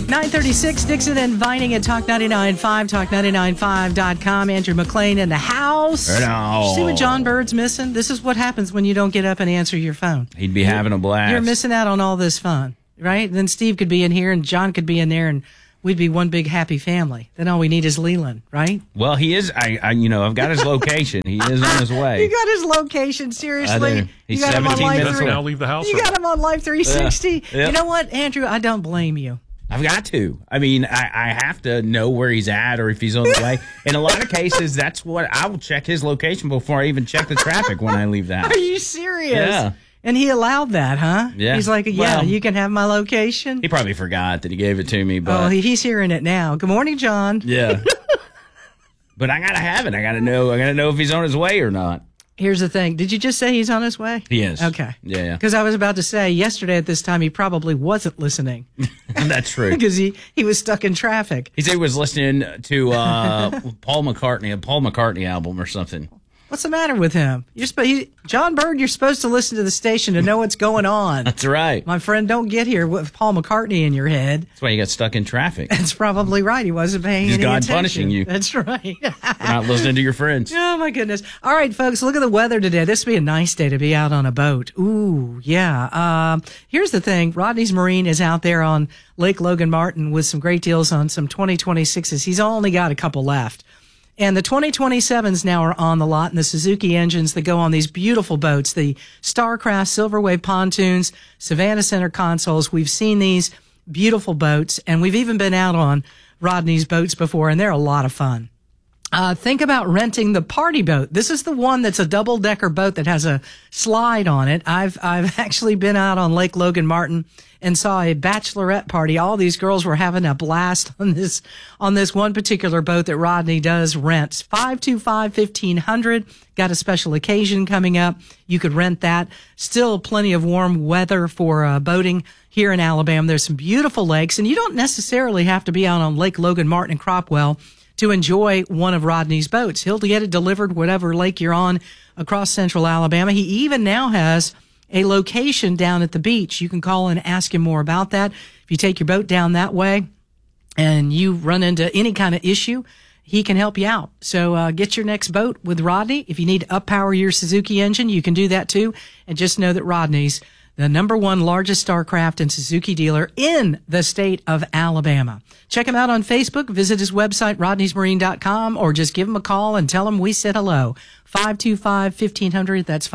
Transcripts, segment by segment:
936, Dixon and Vining at Talk 99.5, talk995.com. Andrew McLean in the house. No. See what John Bird's missing? This is what happens when you don't get up and answer your phone. He'd be having a blast. You're missing out on all this fun, right? Then Steve could be in here and John could be in there and we'd be one big happy family. Then all we need is Leland, right? Well, he is. I've got his location. He is on his way. You got his location, seriously. He's You got him on 17 Live minutes Now leave the house. You got him on Live 360. Yep. You know what, Andrew? I don't blame you. I've got to. I mean, I have to know where he's at or if he's on the way. In a lot of cases, that's what I will check his location before I even check the traffic when I leave the house. Are you serious? Yeah. And he allowed that, huh? Yeah. He's like, Well, you can have my location. He probably forgot that he gave it to me, but He's hearing it now. Good morning, John. yeah. But I gotta have it. I gotta know if he's on his way or not. Here's the thing. Did you just say he's on his way? He is. Okay. Yeah. Because I was about to say, yesterday at this time, he probably wasn't listening That's true. because he was stuck in traffic. He said he was listening to Paul McCartney, a Paul McCartney album or something. What's the matter with him? John Bird, you're supposed to listen to the station to know what's going on. That's right. My friend, don't get here with Paul McCartney in your head. That's why you got stuck in traffic. That's probably right. He wasn't paying It's any God attention. punishing you. That's right. You're not listening to your friends. Oh, my goodness. All right, folks, look at the weather today. This would be a nice day to be out on a boat. Ooh, yeah. Here's the thing. Rodney's Marine is out there on Lake Logan Martin with some great deals on some 2026s. He's only got a couple left. And the 2027s now are on the lot, and the Suzuki engines that go on these beautiful boats, the Starcraft Silver Wave pontoons, Savannah Center consoles. We've seen these beautiful boats, and we've even been out on Rodney's boats before, and they're a lot of fun. Think about renting the party boat. This is the one that's a double-decker boat that has a slide on it. I've actually been out on Lake Logan Martin and saw a bachelorette party. All these girls were having a blast on this one particular boat that Rodney does rent. 525-1500. Got a special occasion coming up. You could rent that. Still plenty of warm weather for boating here in Alabama. There's some beautiful lakes, and you don't necessarily have to be out on Lake Logan Martin and Cropwell to enjoy one of Rodney's boats. He'll get it delivered whatever lake you're on across central Alabama. He even now has a location down at the beach. You can call and ask him more about that. If you take your boat down that way and you run into any kind of issue, he can help you out. So get your next boat with Rodney. If you need to up-power your Suzuki engine, you can do that too. And just know that Rodney's the number one largest Starcraft and Suzuki dealer in the state of Alabama. Check him out on Facebook. Visit his website, rodneysmarine.com, or just give him a call and tell him we said hello. 525-1500. That's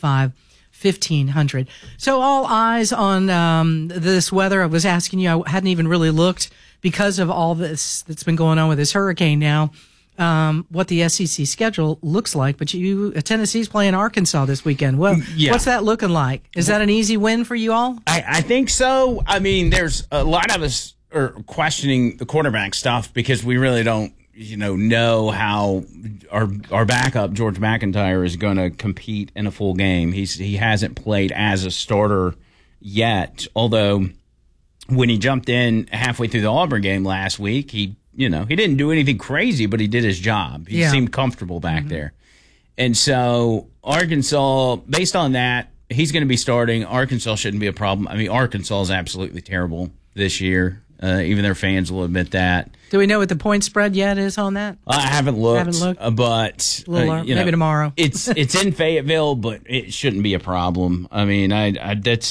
525-1500. So all eyes on this weather. I was asking you, I hadn't even really looked because of all this that's been going on with this hurricane now, what the SEC schedule looks like. But Tennessee's playing Arkansas this weekend. Well, Yeah. What's that looking like? Is that an easy win for you all? I think so. I mean, there's a lot of us are questioning the quarterback stuff because we really don't, know how our backup George McIntyre is going to compete in a full game. He hasn't played as a starter yet. Although when he jumped in halfway through the Auburn game last week, he didn't do anything crazy, but he did his job. He seemed comfortable back there. And so Arkansas, based on that, he's going to be starting. Arkansas shouldn't be a problem. I mean, Arkansas is absolutely terrible this year. Even their fans will admit that. Do we know what the point spread yet is on that? I haven't looked. But maybe tomorrow. it's in Fayetteville, but it shouldn't be a problem. I mean, I don't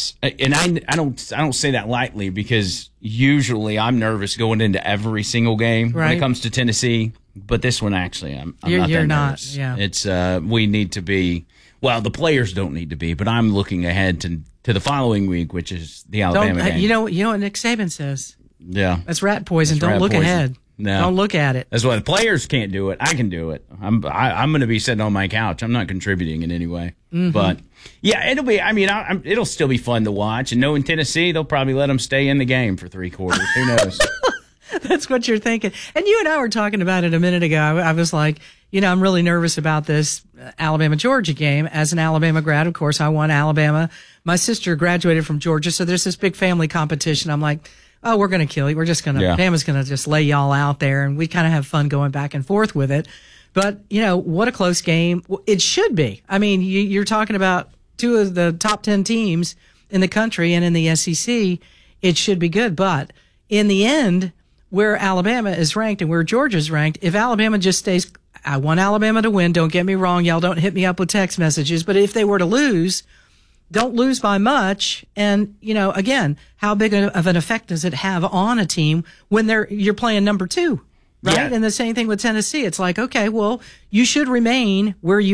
say that lightly because usually I'm nervous going into every single game when it comes to Tennessee. But this one, actually, I'm not that nervous. Yeah. It's we need to be. Well, the players don't need to be, but I'm looking ahead to the following week, which is the Alabama game. You know what Nick Saban says? Yeah, that's rat poison. Don't look ahead. No, don't look at it. That's why the players can't do it. I can do it. I'm going to be sitting on my couch. I'm not contributing in any way. Mm-hmm. But yeah, it'll be. I mean, it'll still be fun to watch. And knowing Tennessee, they'll probably let them stay in the game for 3 quarters. Who knows? That's what you're thinking. And you and I were talking about it a minute ago. I was like, I'm really nervous about this Alabama-Georgia game. As an Alabama grad, of course, I want Alabama. My sister graduated from Georgia, so there's this big family competition. I'm like, oh, we're going to kill you. We're just going to, Bama's going to just lay y'all out there. And we kind of have fun going back and forth with it. But, what a close game. It should be. I mean, you're talking about 2 of the top 10 teams in the country and in the SEC. It should be good. But in the end, where Alabama is ranked and where Georgia's ranked, if Alabama just stays, I want Alabama to win. Don't get me wrong. Y'all don't hit me up with text messages. But if they were to lose, don't lose by much. And, again, how big of an effect does it have on a team when you're playing number 2, right? Yeah. And the same thing with Tennessee. It's like, okay, well, you should remain where you